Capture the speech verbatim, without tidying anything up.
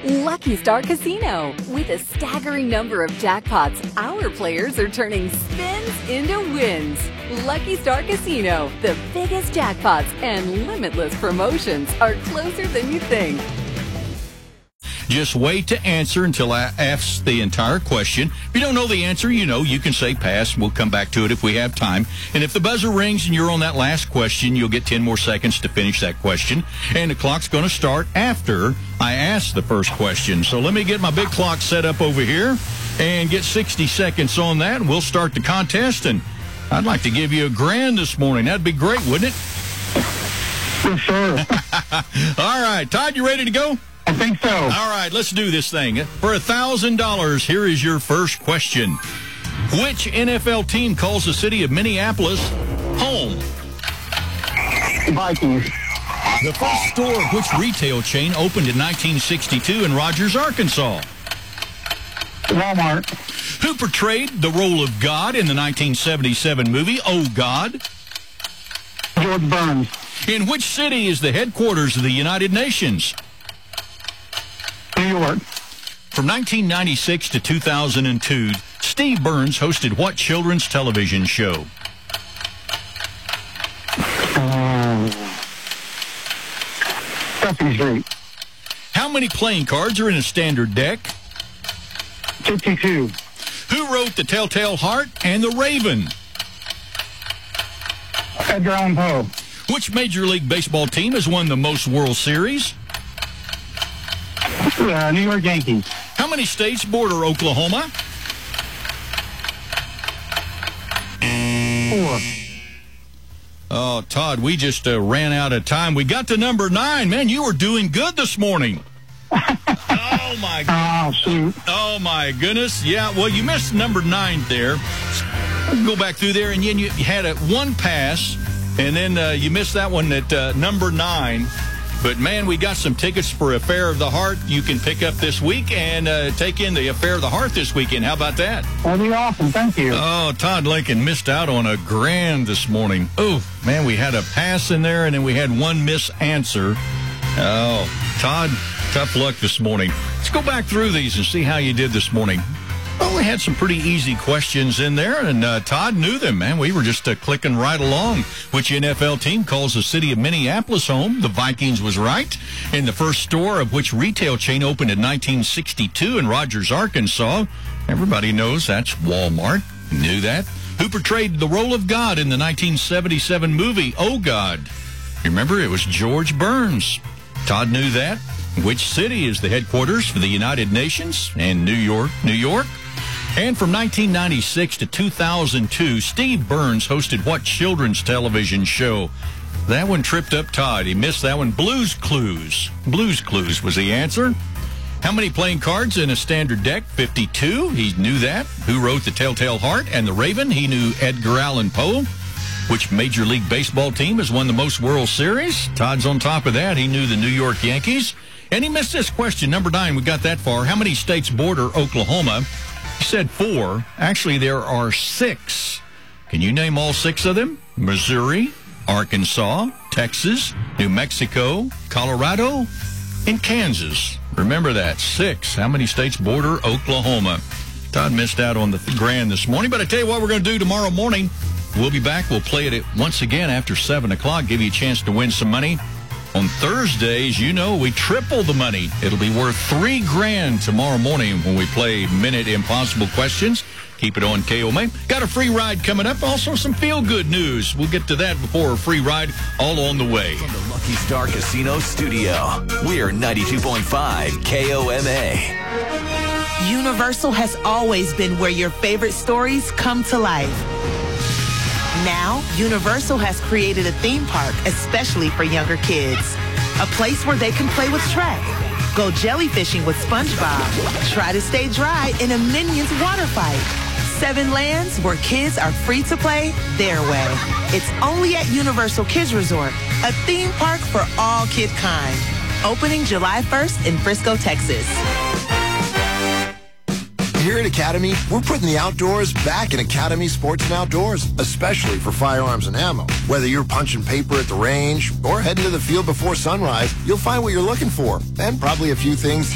Lucky Star Casino. With a staggering number of jackpots, our players are turning spins into wins. Lucky Star Casino, the biggest jackpots and limitless promotions are closer than you think. Just wait to answer until I ask the entire question. If you don't know the answer, you know, you can say pass. We'll come back to it if we have time. And if the buzzer rings and you're on that last question, you'll get ten more seconds to finish that question. And the clock's going to start after I ask the first question. So let me get my big clock set up over here and get sixty seconds on that. And we'll start the contest. And I'd like to give you a grand this morning. That'd be great, wouldn't it? For sure. All right. Todd, you ready to go? I think so. All right, let's do this thing. For one thousand dollars, here is your first question. Which N F L team calls the city of Minneapolis home? Vikings. The first store of which retail chain opened in nineteen sixty-two in Rogers, Arkansas? Walmart. Who portrayed the role of God in the nineteen seventy-seven movie, Oh, God? George Burns. In which city is the headquarters of the United Nations? New York. From nineteen ninety-six to two thousand two, Steve Burns hosted what children's television show? Um, Sesame Street. How many playing cards are in a standard deck? fifty-two. Who wrote The Telltale Heart and The Raven? Edgar Allan Poe. Which Major League Baseball team has won the most World Series? Uh, New York Yankees. How many states border Oklahoma? Four. Oh, Todd, we just uh, ran out of time. We got to number nine. Man, you were doing good this morning. Oh, my God. Oh, shoot. Oh, my goodness. Yeah, well, you missed number nine there. Go back through there, and then you had a one pass, and then uh, you missed that one at uh, number nine. But, man, we got some tickets for Affair of the Heart you can pick up this week and uh, take in the Affair of the Heart this weekend. How about that? That'd be awesome. Thank you. Oh, Todd Lincoln missed out on a grand this morning. Oh, man, we had a pass in there, and then we had one miss answer. Oh, Todd, tough luck this morning. Let's go back through these and see how you did this morning. Well, we had some pretty easy questions in there, and uh, Todd knew them, man. We were just uh, clicking right along. Which N F L team calls the city of Minneapolis home? The Vikings was right. And the first store of which retail chain opened in nineteen sixty-two in Rogers, Arkansas? Everybody knows that's Walmart. Knew that. Who portrayed the role of God in the nineteen seventy-seven movie, Oh, God? Remember, it was George Burns. Todd knew that. Which city is the headquarters for the United Nations? And New York, New York. And from nineteen ninety-six to two thousand two, Steve Burns hosted what children's television show? That one tripped up Todd. He missed that one. Blue's Clues. Blue's Clues was the answer. How many playing cards in a standard deck? fifty-two. He knew that. Who wrote The Telltale Heart and The Raven? He knew Edgar Allan Poe. Which Major League Baseball team has won the most World Series? Todd's on top of that. He knew the New York Yankees. And he missed this question. Number nine, we got that far. How many states border Oklahoma? He said four. Actually, there are six. Can you name all six of them? Missouri, Arkansas, Texas, New Mexico, Colorado, and Kansas. Remember that. Six. How many states border Oklahoma? Todd missed out on the grand this morning. But I tell you what we're going to do tomorrow morning. We'll be back. We'll play it once again after seven o'clock. Give you a chance to win some money. On Thursdays, you know, we triple the money. It'll be worth three grand tomorrow morning when we play Minute Impossible Questions. Keep it on K O M A. Got a free ride coming up. Also, some feel-good news. We'll get to that before a free ride all on the way. From the Lucky Star Casino Studio, we're ninety-two point five K O M A. Universal has always been where your favorite stories come to life. Now, Universal has created a theme park especially for younger kids. A place where they can play with Shrek, go jellyfishing with SpongeBob, try to stay dry in a Minions water fight. Seven lands where kids are free to play their way. It's only at Universal Kids Resort, a theme park for all kid kind. Opening July first in Frisco, Texas. Here at Academy, we're putting the outdoors back in Academy Sports and Outdoors, especially for firearms and ammo. Whether you're punching paper at the range or heading to the field before sunrise, you'll find what you're looking for, and probably a few things